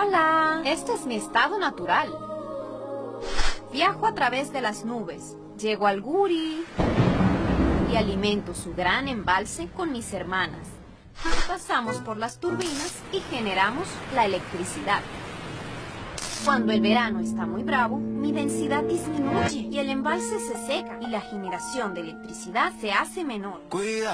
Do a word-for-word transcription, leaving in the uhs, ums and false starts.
Hola, este es mi estado natural. Viajo a través de las nubes, llego al Guri y alimento su gran embalse con mis hermanas. Pasamos por las turbinas y generamos la electricidad. Cuando el verano está muy bravo, mi densidad disminuye y el embalse se seca y la generación de electricidad se hace menor. Cuida.